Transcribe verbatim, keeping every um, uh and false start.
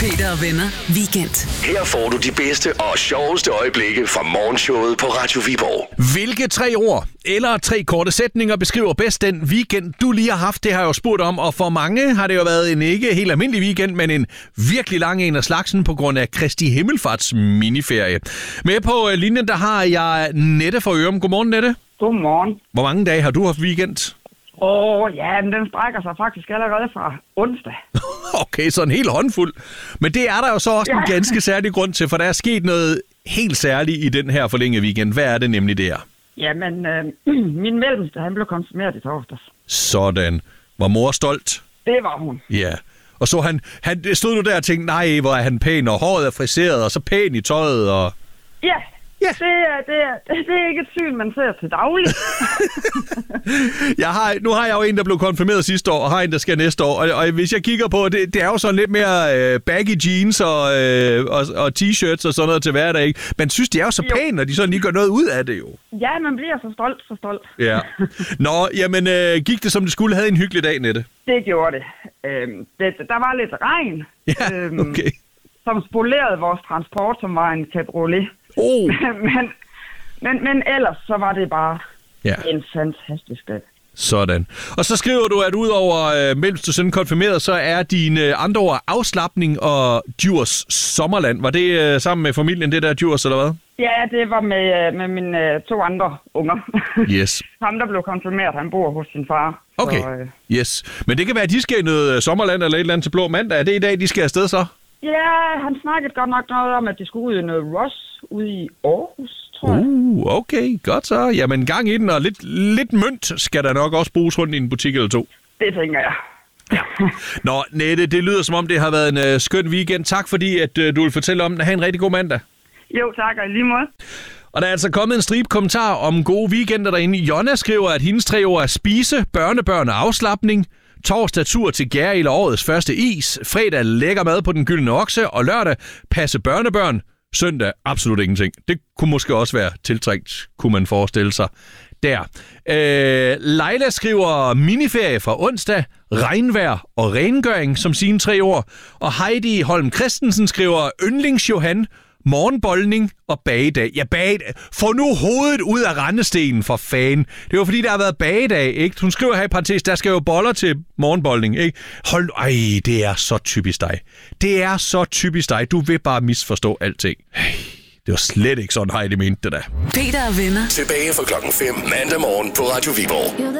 Peter og venner weekend. Her får du de bedste og sjoveste øjeblikke fra morgenshowet på Radio Viborg. Hvilke tre ord eller tre korte sætninger beskriver bedst den weekend, du lige har haft? Det har jeg jo spurgt om, og for mange har det jo været en ikke helt almindelig weekend, men en virkelig lang en af slagsen på grund af Kristi Himmelfarts miniferie. Med på linjen, der har jeg Nette fra Ørum. Godmorgen, Nette. Godmorgen. Hvor mange dage har du haft weekend? Åh, oh, ja, men den strækker sig faktisk allerede fra onsdag. Okay, så en hel håndfuld. Men det er der jo så også ja. en ganske særlig grund til, for der er sket noget helt særligt i den her forlængede weekend. Hvad er det nemlig der? Jamen, øh, min mellemste, han blev konfirmeret i torsdags. Sådan. Var mor stolt? Det var hun. Ja. Og så han, han stod du der og tænkte, nej, hvor er han pæn, og håret er friseret, og så pæn i tøjet, og... Ja. Ja. Det, er, det, er, det er ikke et syn, man ser til daglig. jeg har, nu har jeg jo en, der blev konfirmeret sidste år, og har en, der skal næste år. Og, og hvis jeg kigger på, det, det er jo sådan lidt mere øh, baggy jeans og, øh, og, og t-shirts og sådan noget til hverdag, ikke? Men synes, de er jo så pæne, når de sådan lige gør noget ud af det jo. Ja, man bliver så stolt, så stolt. Ja. Nå, jamen øh, gik det som det skulle? Havde en hyggelig dag, Nette? Det gjorde det. Øhm, det der var lidt regn, ja, øhm, okay. som spolerede vores transport, som var en cabriolet. Oh. men, men, men ellers så var det bare ja. en fantastisk dag. Sådan. Og så skriver du, at udover øh, mens du sådan konfirmeret, så er dine andre ord afslapning og Djurs Sommerland. Var det øh, sammen med familien, det der Djurs, eller hvad? Ja, det var med, med mine øh, to andre unger. Yes. Ham, der blev konfirmeret, han bor hos sin far. Okay, så, øh... yes. Men det kan være, at de skal i noget sommerland eller et eller andet til Blå Mandag. Er det i dag, de skal afsted så? Ja, han snakkede godt nok noget om, at de skulle ud i noget Ross ude i Aarhus, tror jeg. Uh, okay, godt så. Jamen, gang i den, og lidt, lidt mønt skal der nok også bruges rundt i en butik eller to. Det tænker jeg. Ja. Nå, Nette, det lyder som om, det har været en uh, skøn weekend. Tak fordi, at uh, du vil fortælle om den. Ha' en rigtig god mandag. Jo, tak, og i lige måde. Og der er altså kommet en stribe kommentar om gode weekender derinde. Jonna skriver, at hendes tre ord er spise, børnebørn og afslapning. Torsdag tur til Gæril og årets første is. Fredag lækker mad på den gyldne okse. Og lørdag passe børnebørn. Søndag absolut ingenting. Det kunne måske også være tiltrængt, kunne man forestille sig. Der. Øh, Leila skriver miniferie fra onsdag, regnvejr og rengøring som sine tre ord. Og Heidi Holm Christensen skriver yndlingsjohan, morgenboldning og bagedag. Ja, bagedag. Få nu hovedet ud af rendestenen for fan. Det var fordi, der har været bagedag, ikke? Hun skriver her i parentes, der skal jo boller til morgenboldning, ikke? Hold, ej, det er så typisk dig. Det er så typisk dig. Du vil bare misforstå alting. Hey, det var slet ikke sådan, Heidi mente det da. Peter og venner. Tilbage fra klokken fem mandag morgen på Radio Viborg.